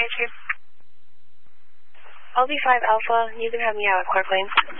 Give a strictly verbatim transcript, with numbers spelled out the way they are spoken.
L B five Alpha, you can have me out at Clark Lane.